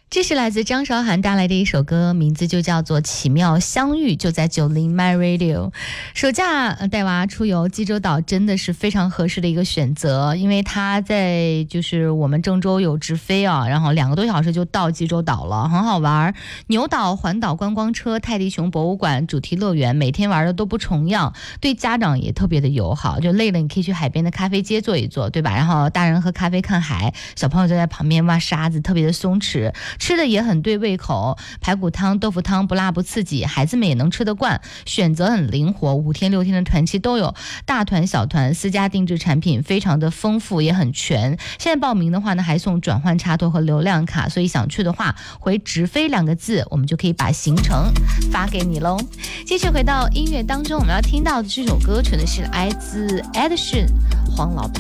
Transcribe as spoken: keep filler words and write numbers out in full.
这是来自张韶涵带来的一首歌，名字就叫做《奇妙相遇》，就在九零 My Radio。暑假带娃出游，济州岛真的是非常合适的一个选择，因为它在就是我们郑州有直飞啊，然后两个多小时就到济州岛了，很好玩。牛岛环岛观光车、泰迪熊博物馆、主题乐园，每天玩的都不重样，对家长也特别的友好。就累了，你可以去海边的咖啡街坐一坐，对吧？然后大人喝咖啡看海，小朋友就在旁边挖沙子，特别的松弛。吃的也很对胃口，排骨汤、豆腐汤不辣不刺激，孩子们也能吃得惯，选择很灵活，五天六天的团期都有，大团小团私家定制产品非常的丰富也很全。现在报名的话呢，还送转换插头和流量卡，所以想去的话回直飞两个字，我们就可以把行程发给你喽。继续回到音乐当中，我们要听到的这首歌曲呢是来自 Ed Sheeran 黄老板。